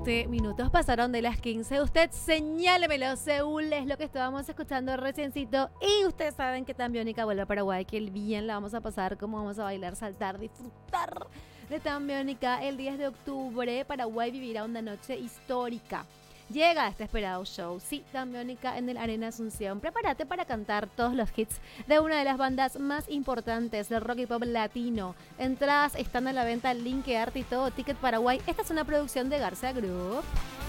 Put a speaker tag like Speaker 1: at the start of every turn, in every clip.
Speaker 1: Minutos pasaron de las 15. Usted señálemelo, Seúl es lo que estábamos escuchando reciencito. Y ustedes saben que tan Biónica vuelve a Paraguay, que el bien la vamos a pasar, como vamos a bailar, saltar, disfrutar de tan Biónica. El 10 de octubre, Paraguay vivirá una noche histórica. Llega este esperado show, sí, tan Biónica en el Arena Asunción. Prepárate para cantar todos los hits de una de las bandas más importantes del rock y pop latino. Entradas están a la venta en Linkearte y todo Ticket Paraguay. Esta es una producción de Garza Group.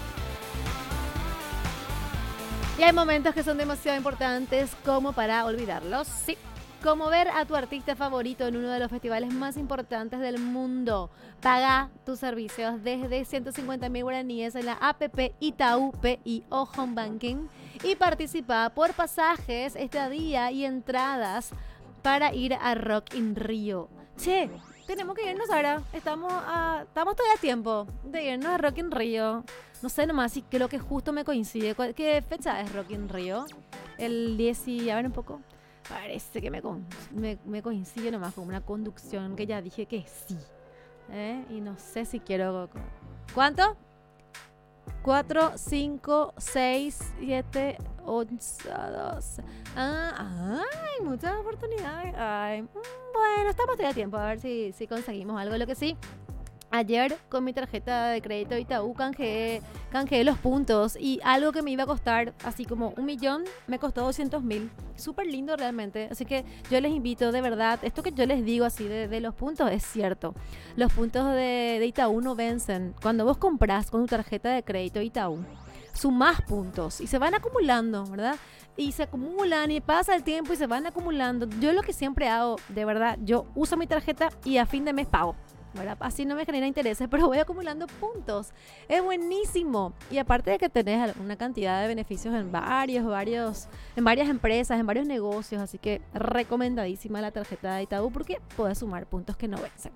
Speaker 1: Y hay momentos que son demasiado importantes como para olvidarlos, sí. Como ver a tu artista favorito en uno de los festivales más importantes del mundo. Paga tus servicios desde 150.000 guaraníes en la APP Itaú PIO Home Banking y participa por pasajes, estadía y entradas para ir a Rock in Rio. Che, tenemos que irnos ahora. Estamos todavía a tiempo de irnos a Rock in Rio. No sé nomás si creo que justo me coincide. ¿Qué fecha es Rock in Rio? El 10 y... A ver un poco. Parece que me coincide nomás con una conducción que ya dije que sí. Y no sé si quiero... ¿Cuánto? 4, 5, 6, 7, 11, 12. Hay muchas oportunidades. Bueno, estamos todavía a tiempo. A ver si conseguimos algo. Lo que sí, ayer con mi tarjeta de crédito Itaú canjeé los puntos y algo que me iba a costar así como 1.000.000 me costó 200.000. Súper lindo realmente. Así que yo les invito, de verdad, esto que yo les digo así de los puntos es cierto. Los puntos de Itaú no vencen. Cuando vos comprás con tu tarjeta de crédito Itaú, sumás puntos y se van acumulando, ¿verdad? Y se acumulan y pasa el tiempo y se van acumulando. Yo lo que siempre hago, de verdad, yo uso mi tarjeta y a fin de mes pago, ¿verdad? Así no me genera intereses, pero voy acumulando puntos. Es buenísimo. Y aparte de que tenés una cantidad de beneficios en varias empresas, en varios negocios, así que recomendadísima la tarjeta de Itaú porque puedes sumar puntos que no vencen.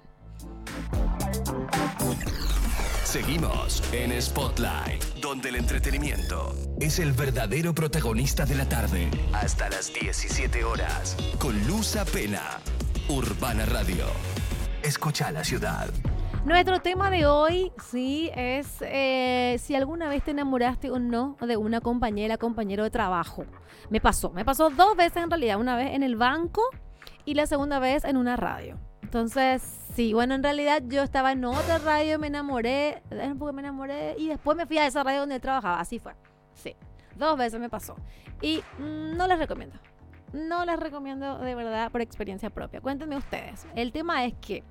Speaker 2: Seguimos en Spotlight, donde el entretenimiento es el verdadero protagonista de la tarde. Hasta las 17 horas, con Luz Apena, Urbana Radio. Escucha la ciudad.
Speaker 1: Nuestro tema de hoy, sí, es si alguna vez te enamoraste o no de una compañera, compañero de trabajo. Me pasó 2 veces en realidad, una vez en el banco y la segunda vez en una radio. Entonces, sí, bueno, en realidad yo estaba en otra radio, me enamoré y después me fui a esa radio donde trabajaba, así fue. Sí, 2 veces me pasó y no les recomiendo. No les recomiendo de verdad por experiencia propia. Cuéntenme ustedes. El tema es que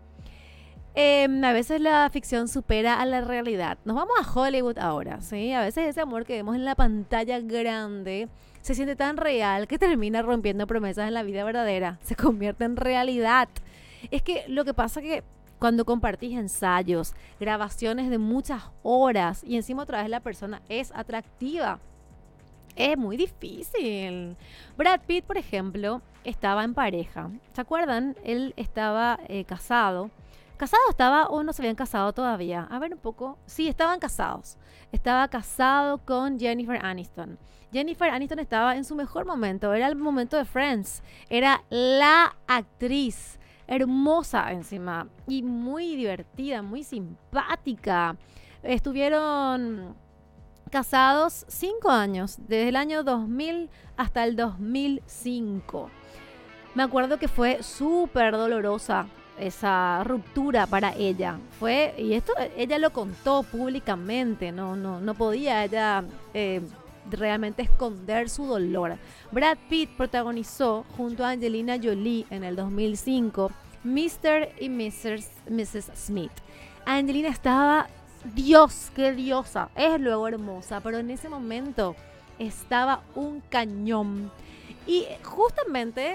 Speaker 1: a veces la ficción supera a la realidad. Nos vamos a Hollywood ahora, ¿sí? A veces ese amor que vemos en la pantalla grande se siente tan real que termina rompiendo promesas en la vida verdadera. Se convierte en realidad. Es que lo que pasa es que cuando compartís ensayos, grabaciones de muchas horas y encima otra vez la persona es atractiva, es muy difícil. Brad Pitt, por ejemplo, estaba en pareja. ¿Se acuerdan? Él estaba casado. ¿Casado estaba o no se habían casado todavía? A ver un poco. Sí, estaban casados. Estaba casado con Jennifer Aniston. Jennifer Aniston estaba en su mejor momento. Era el momento de Friends. Era la actriz. Hermosa encima. Y muy divertida, muy simpática. Estuvieron casados 5 años. Desde el año 2000 hasta el 2005. Me acuerdo que fue súper dolorosa esa ruptura para ella. Y esto ella lo contó públicamente, no podía ella realmente esconder su dolor. Brad Pitt protagonizó junto a Angelina Jolie en el 2005 Mr. y Mrs. Smith. Angelina estaba, Dios, qué diosa, es luego hermosa, pero en ese momento estaba un cañón. Y justamente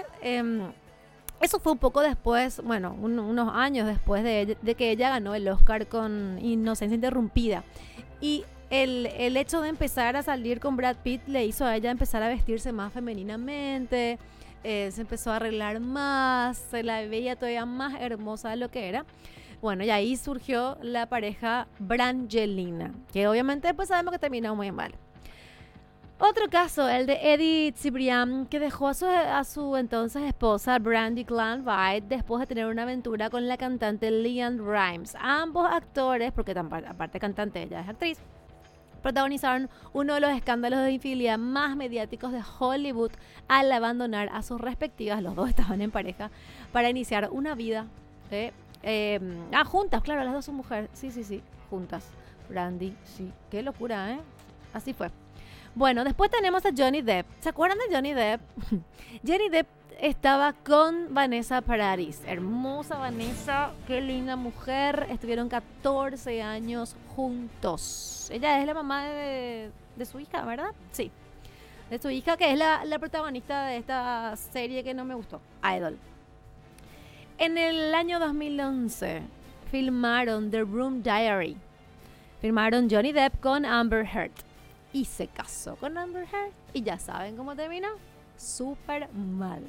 Speaker 1: eso fue un poco después, bueno, unos años después de que ella ganó el Oscar con Inocencia Interrumpida. Y el hecho de empezar a salir con Brad Pitt le hizo a ella empezar a vestirse más femeninamente, se empezó a arreglar más, se la veía todavía más hermosa de lo que era. Bueno, y ahí surgió la pareja Brangelina, que obviamente pues sabemos que terminó muy mal. Otro caso, el de Eddie Cibrián, que dejó a su entonces esposa Brandi Glanville después de tener una aventura con la cantante LeAnn Rimes. Ambos actores, porque aparte cantante, ella es actriz, protagonizaron uno de los escándalos de infidelidad más mediáticos de Hollywood al abandonar a sus respectivas, los dos estaban en pareja, para iniciar una vida juntas, claro, las dos son mujeres, sí, juntas. Brandy, sí, qué locura, ¿eh? Así fue. Bueno, después tenemos a Johnny Depp. ¿Se acuerdan de Johnny Depp? Johnny Depp estaba con Vanessa Paradis. Hermosa Vanessa, qué linda mujer. Estuvieron 14 años juntos. Ella es la mamá de su hija, ¿verdad? Sí. De su hija, que es la protagonista de esta serie que no me gustó, Idol. En el año 2011 filmaron The Room Diary. Firmaron Johnny Depp con Amber Heard. Y se casó con Amber Heard. Y ya saben cómo terminó. Súper mal.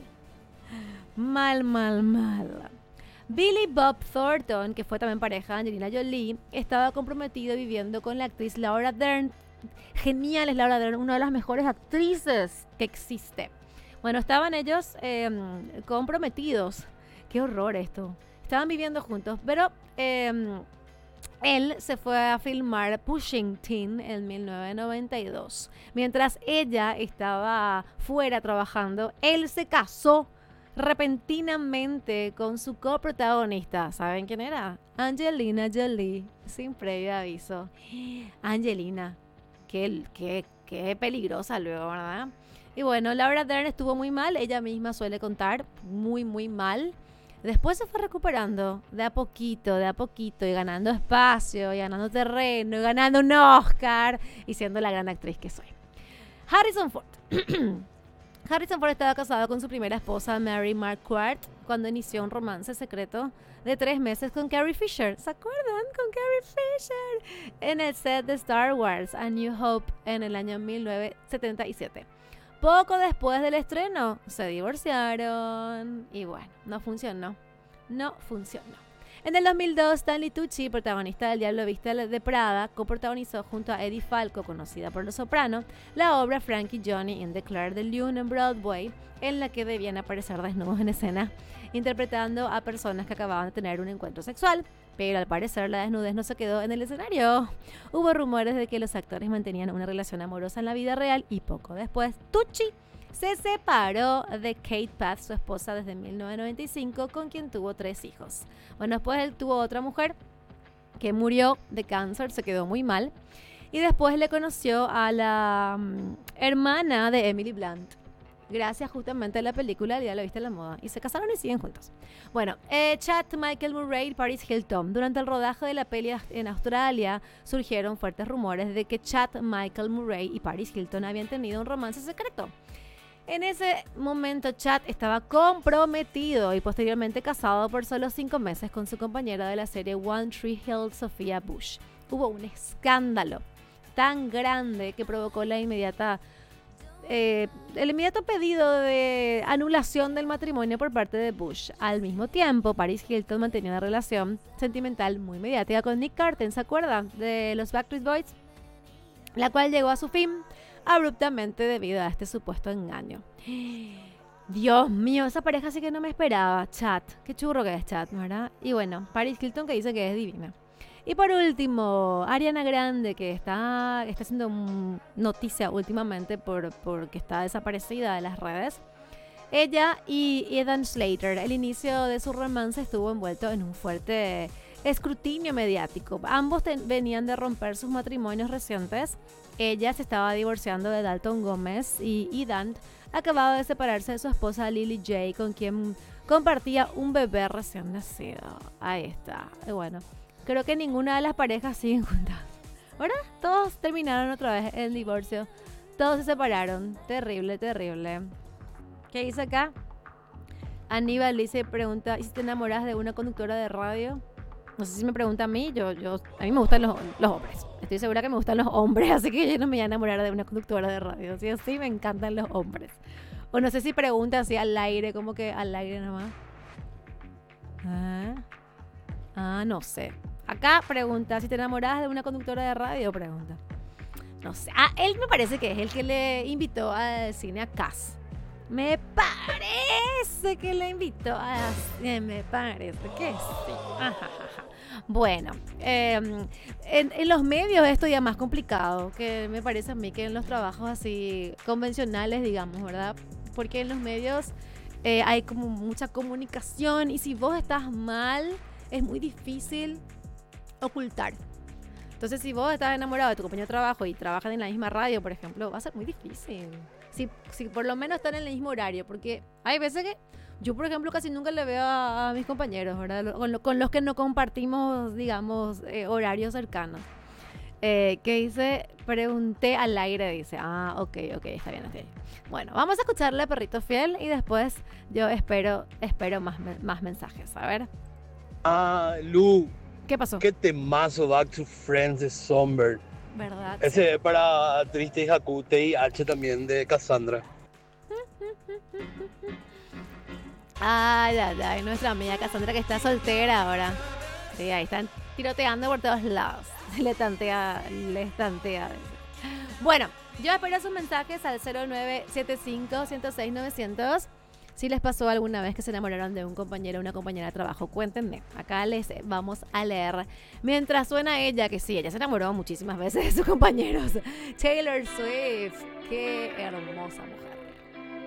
Speaker 1: Mal. Billy Bob Thornton, que fue también pareja de Angelina Jolie, estaba comprometido viviendo con la actriz Laura Dern. Genial es Laura Dern, una de las mejores actrices que existe. Bueno, estaban ellos comprometidos. Qué horror esto. Estaban viviendo juntos, pero él se fue a filmar Pushing Teen en 1992. Mientras ella estaba fuera trabajando, él se casó repentinamente con su coprotagonista. ¿Saben quién era? Angelina Jolie, sin previo aviso. Angelina, qué peligrosa luego, ¿verdad? Y bueno, Laura Dern estuvo muy mal, ella misma suele contar, muy mal. Después se fue recuperando de a poquito, y ganando espacio, y ganando terreno, y ganando un Oscar, y siendo la gran actriz que soy. Harrison Ford. Harrison Ford estaba casado con su primera esposa, Mary Marquardt, cuando inició un romance secreto de 3 meses con Carrie Fisher. ¿Se acuerdan? Con Carrie Fisher. En el set de Star Wars, A New Hope, en el año 1977. Poco después del estreno, se divorciaron y bueno, no funcionó. En el 2002, Stanley Tucci, protagonista del Diablo Viste de Prada, coprotagonizó junto a Eddie Falco, conocida por Los Soprano, la obra Frankie Johnny in the Claire de Lune en Broadway, en la que debían aparecer desnudos en escena, interpretando a personas que acababan de tener un encuentro sexual. Pero al parecer la desnudez no se quedó en el escenario. Hubo rumores de que los actores mantenían una relación amorosa en la vida real y poco después Tucci se separó de Kate Path, su esposa desde 1995, con quien tuvo 3 hijos. Bueno, después él tuvo otra mujer que murió de cáncer, se quedó muy mal. Y después le conoció a la hermana de Emily Blunt, gracias justamente a la película Ya lo viste en la moda. Y se casaron y siguen juntos. Bueno, Chad Michael Murray y Paris Hilton. Durante el rodaje de la peli en Australia surgieron fuertes rumores de que Chad Michael Murray y Paris Hilton habían tenido un romance secreto. En ese momento Chad estaba comprometido y posteriormente casado por solo 5 meses con su compañera de la serie One Tree Hill, Sophia Bush. Hubo un escándalo tan grande que provocó el inmediato pedido de anulación del matrimonio por parte de Bush. Al mismo tiempo, Paris Hilton mantenía una relación sentimental muy mediática con Nick Carter, ¿se acuerdan? De los Backstreet Boys, la cual llegó a su fin abruptamente debido a este supuesto engaño. Dios mío, esa pareja sí que no me esperaba. Chad, qué churro que es Chad, ¿verdad? Y bueno, Paris Hilton, que dice que es divina. Y por último, Ariana Grande, que está haciendo noticia últimamente porque está desaparecida de las redes. Ella y Ethan Slater, el inicio de su romance estuvo envuelto en un fuerte escrutinio mediático. Ambos venían de romper sus matrimonios recientes. Ella se estaba divorciando de Dalton Gómez y Ethan acababa de separarse de su esposa Lily J, con quien compartía un bebé recién nacido. Ahí está. Y bueno, creo que ninguna de las parejas siguen juntas. ¿Verdad? Todos terminaron otra vez el divorcio. Todos se separaron. Terrible. ¿Qué dice acá? Aníbal dice, pregunta, ¿y si te enamoras de una conductora de radio? No sé si me pregunta a mí. A mí me gustan los hombres. Estoy segura que me gustan los hombres, así que yo no me voy a enamorar de una conductora de radio. Sí, así me encantan los hombres. O no sé si pregunta así al aire, como que al aire nomás. No sé. Acá pregunta, si te enamoras de una conductora de radio, pregunta. No sé. Él me parece que es el que le invitó al cine a Cass. Me parece que la invitó. Me parece que sí. Ajajaja. Bueno, en los medios esto ya más complicado, que me parece a mí que en los trabajos así convencionales, digamos, ¿verdad? Porque en los medios hay como mucha comunicación y si vos estás mal, es muy difícil ocultar. Entonces, si vos estás enamorado de tu compañero de trabajo y trabajan en la misma radio, por ejemplo, va a ser muy difícil. Si por lo menos están en el mismo horario, porque hay veces que yo, por ejemplo, casi nunca le veo a mis compañeros, ¿verdad? Con los que no compartimos, digamos, horarios cercanos. ¿Qué dice? Pregunté al aire, dice. Ok, está bien. Bueno, vamos a escucharle a Perrito Fiel y después yo espero más mensajes. A ver.
Speaker 3: Lu,
Speaker 1: ¿Qué pasó?
Speaker 3: qué temazo Back to Friends de Songbird.
Speaker 1: ¿Verdad?
Speaker 3: Ese es para Triste y Haku, TIH también de Cassandra.
Speaker 1: Ay, nuestra amiga Cassandra que está soltera ahora. Sí, ahí están tiroteando por todos lados. Les tantea. Bueno, yo espero sus mensajes al 0975-106-900. Si les pasó alguna vez que se enamoraron de un compañero o una compañera de trabajo, cuéntenme. Acá les vamos a leer. Mientras suena ella, que sí, ella se enamoró muchísimas veces de sus compañeros. Taylor Swift, qué hermosa mujer.